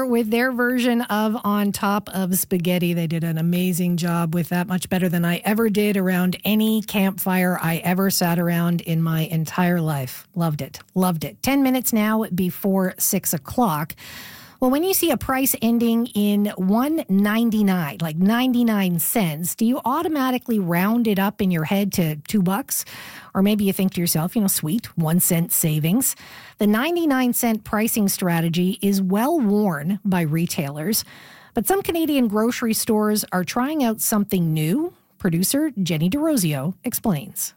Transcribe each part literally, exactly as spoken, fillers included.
With their version of On Top of Spaghetti, they did an amazing job with that, much better than I ever did around any campfire I ever sat around in my entire life. Loved it. Loved it. Ten minutes now before six o'clock. Well, when you see a price ending in one ninety-nine, like ninety-nine cents, do you automatically round it up in your head to two bucks? Or maybe you think to yourself, you know, sweet, one cent savings. The ninety-nine cent pricing strategy is well worn by retailers, but some Canadian grocery stores are trying out something new. Producer Jenny DeRosio explains.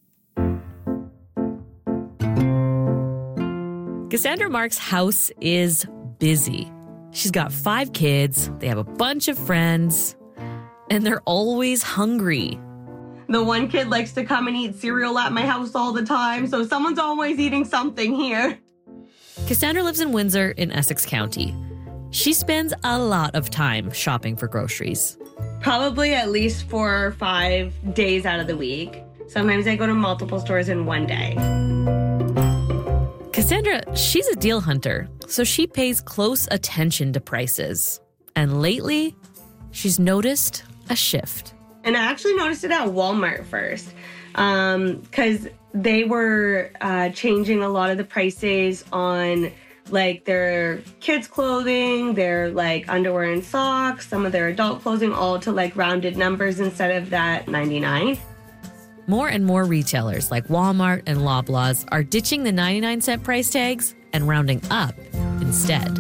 Cassandra Mark's house is busy. She's got five kids, they have a bunch of friends, and they're always hungry. The one kid likes to come and eat cereal at my house all the time, so someone's always eating something here. Cassandra lives in Windsor in Essex County. She spends a lot of time shopping for groceries. Probably at least four or five days out of the week. Sometimes I go to multiple stores in one day. Cassandra, she's a deal hunter, so she pays close attention to prices. And lately, she's noticed a shift. And I actually noticed it at Walmart first, because um, they were uh, changing a lot of the prices on like their kids' clothing, their like underwear and socks, some of their adult clothing, all to like rounded numbers instead of that ninety-nine. More and more retailers like Walmart and Loblaws are ditching the ninety-nine cent price tags and rounding up instead.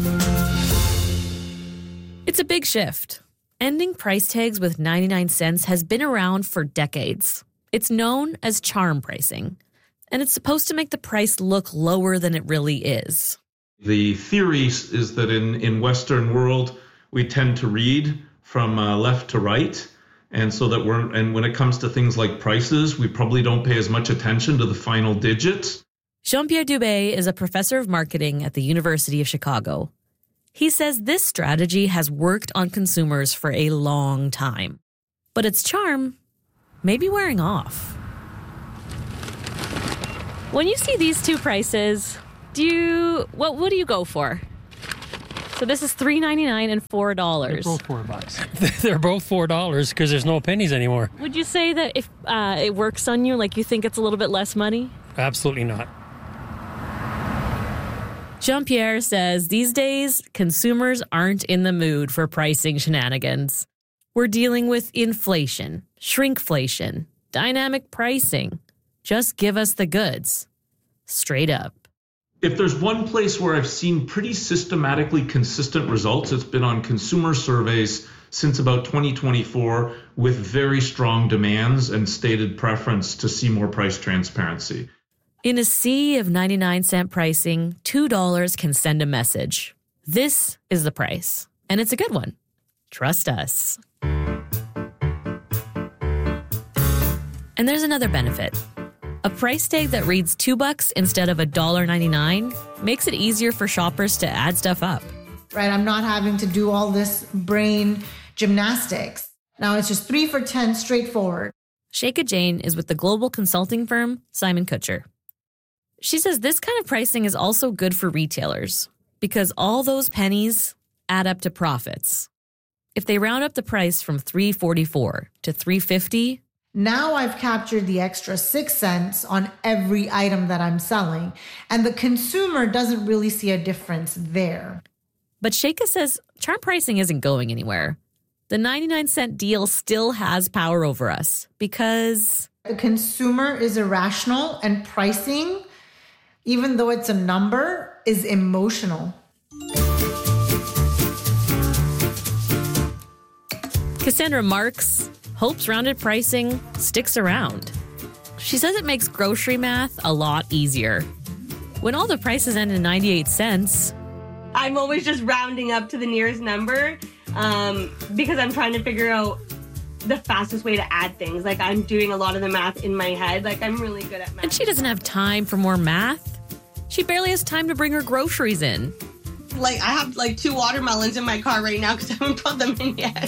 It's a big shift. Ending price tags with ninety-nine cents has been around for decades. It's known as charm pricing, and it's supposed to make the price look lower than it really is. The theory is that in, in Western world, we tend to read from uh, left to right. And so that we're, and when it comes to things like prices, we probably don't pay as much attention to the final digits. Jean-Pierre Dubé is a professor of marketing at the University of Chicago. He says this strategy has worked on consumers for a long time, but its charm may be wearing off. When you see these two prices, do you, what, what do you go for? So this is three ninety-nine and four dollars. They're both four bucks. They're both four dollars because there's no pennies anymore. Would you say that if uh, it works on you, like you think it's a little bit less money? Absolutely not. Jean-Pierre says these days, consumers aren't in the mood for pricing shenanigans. We're dealing with inflation, shrinkflation, dynamic pricing. Just give us the goods. Straight up. If there's one place where I've seen pretty systematically consistent results, it's been on consumer surveys since about twenty twenty-four with very strong demands and stated preference to see more price transparency. In a sea of ninety-nine cent pricing, two dollars can send a message. This is the price, and it's a good one. Trust us. And there's another benefit. A price tag that reads two bucks instead of one dollar ninety-nine makes it easier for shoppers to add stuff up. Right, I'm not having to do all this brain gymnastics. Now it's just three for ten, straightforward. Sheikha Jain is with the global consulting firm Simon Kucher. She says this kind of pricing is also good for retailers because all those pennies add up to profits. If they round up the price from three forty-four to three fifty, now I've captured the extra six cents on every item that I'm selling, and the consumer doesn't really see a difference there. But Sheikha says charm pricing isn't going anywhere. The ninety-nine cent deal still has power over us because the consumer is irrational and pricing, even though it's a number, is emotional. Cassandra Marks hopes rounded pricing sticks around. She says it makes grocery math a lot easier. When all the prices end in ninety-eight cents, I'm always just rounding up to the nearest number um, because I'm trying to figure out the fastest way to add things. Like I'm doing a lot of the math in my head. Like I'm really good at math. And she doesn't have time for more math. She barely has time to bring her groceries in. Like I have like two watermelons in my car right now because I haven't brought them in yet.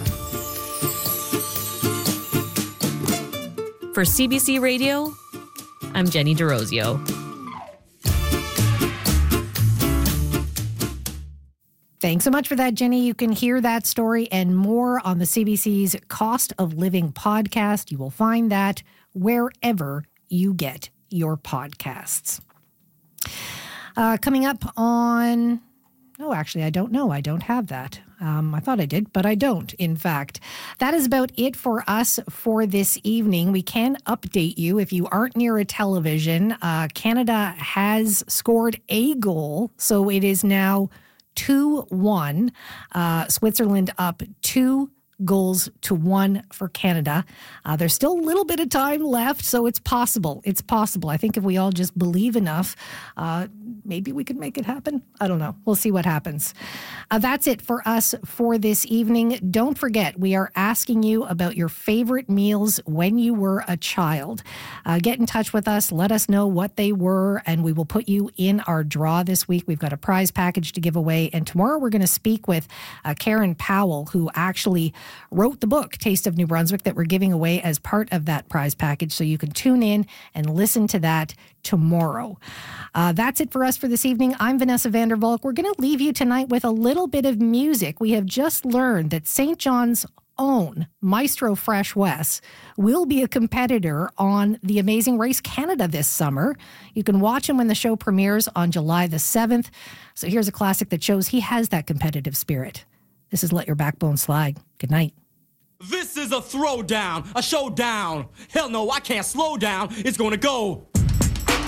For C B C Radio, I'm Jenny DeRosio. Thanks so much for that, Jenny. You can hear that story and more on the C B C's Cost of Living podcast. You will find that wherever you get your podcasts. Uh, coming up on... Oh, actually, I don't know. I don't have that. Um, I thought I did, but I don't, in fact. That is about it for us for this evening. We can update you if you aren't near a television. Uh, Canada has scored a goal, so it is now two one. Uh, Switzerland up two goals to one for Canada. Uh, there's still a little bit of time left, so it's possible. It's possible. I think if we all just believe enough, uh, maybe we could make it happen. I don't know. We'll see what happens. Uh, that's it for us for this evening. Don't forget, we are asking you about your favorite meals when you were a child. Uh, get in touch with us. Let us know what they were, and we will put you in our draw this week. We've got a prize package to give away, and tomorrow we're going to speak with uh, Karen Powell, who actually wrote the book, Taste of New Brunswick, that we're giving away as part of that prize package. So you can tune in and listen to that tomorrow. Uh, that's it for us for this evening. I'm Vanessa Vandervalk. We're going to leave you tonight with a little bit of music. We have just learned that Saint John's own Maestro Fresh Wes will be a competitor on The Amazing Race Canada this summer. You can watch him when the show premieres on July the seventh. So here's a classic that shows he has that competitive spirit. This is Let Your Backbone Slide. Good night. This is a throwdown, a showdown. Hell no, I can't slow down. It's gonna go